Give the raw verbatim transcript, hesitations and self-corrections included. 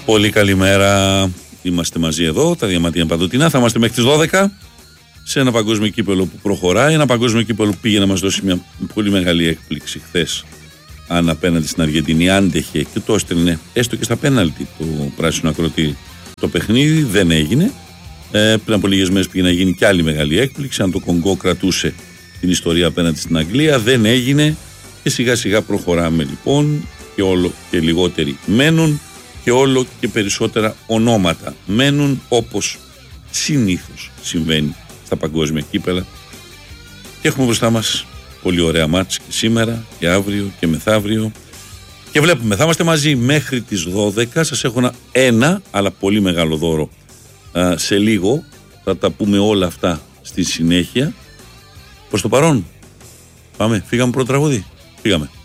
Πολύ καλημέρα. Είμαστε μαζί εδώ, τα Διαμαντία Παντοτινά. Θα είμαστε μέχρι τις δώδεκα σε ένα παγκόσμιο κύπελο που προχωράει. Ένα παγκόσμιο κύπελο που πήγε να μας δώσει μια πολύ μεγάλη έκπληξη χθες. Αν απέναντι στην Αργεντινή άντεχε και το έστελνε έστω και στα πέναλτι το πράσινο ακροτήρι το παιχνίδι, δεν έγινε. Ε, πριν από λίγες μέρες πήγε να γίνει και άλλη μεγάλη έκπληξη. Αν το Κονγκό κρατούσε την ιστορία απέναντι στην Αγγλία, δεν έγινε. Και σιγά σιγά προχωράμε λοιπόν και όλο και λιγότεροι μένουν και όλο και περισσότερα ονόματα μένουν, όπως συνήθως συμβαίνει στα παγκόσμια κύπελα. Και έχουμε μπροστά μας πολύ ωραία μάτς και σήμερα και αύριο και μεθαύριο. Και βλέπουμε, θα είμαστε μαζί μέχρι τις δώδεκα. Σας έχω ένα, ένα αλλά πολύ μεγάλο δώρο α, σε λίγο. Θα τα πούμε όλα αυτά στη συνέχεια. Προς το παρόν, πάμε, φύγαμε πρώτο τραγούδι. Φύγαμε.